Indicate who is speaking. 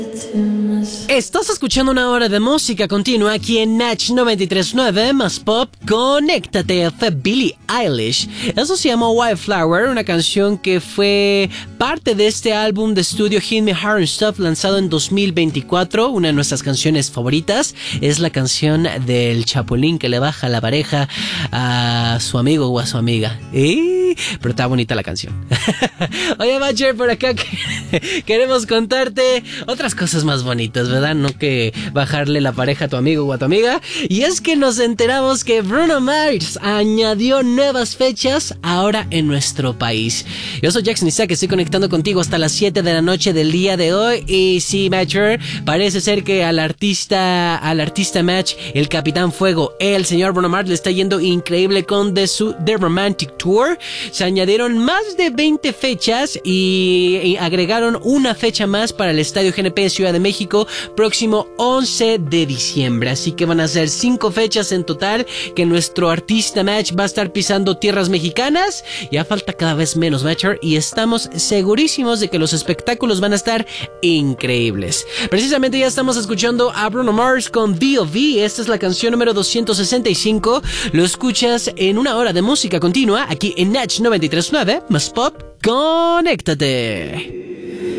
Speaker 1: Estás escuchando una hora de música continua aquí en Natch 93.9 más pop. Conéctate. Fue Billie Eilish. Eso se llama Wildflower, una canción que fue parte de este álbum de estudio Hit Me Hard and Stuff lanzado en 2024. Una de nuestras canciones favoritas es la canción del chapulín que le baja la pareja a su amigo o a su amiga. Pero está bonita la canción. Oye, Matcher, por acá queremos contarte otras cosas más bonitas, ¿verdad? No que bajarle la pareja a tu amigo o a tu amiga. Y es que nos enteramos que Bruno Mars añadió nuevas fechas ahora en nuestro país. Yo soy Jackson Isaac, estoy conectando contigo hasta las 7 de la noche del día de hoy. Y sí, Matcher, parece ser que al artista Match, el Capitán Fuego, el señor Bruno Mars, le está yendo increíble con The Romantic Tour. Se añadieron más de 20 fechas y agregaron una fecha más para el Estadio GNP de Ciudad de México próximo 11 de diciembre. Así que van a ser 5 fechas en total que nuestro artista Match va a estar pisando tierras mexicanas. Ya falta cada vez menos, Matcher, y estamos segurísimos de que los espectáculos van a estar increíbles. Precisamente ya estamos escuchando a Bruno Mars con B.O.B. Esta es la canción número 265. Lo escuchas en una hora de música continua aquí en Natch 93.9 más pop. Conéctate.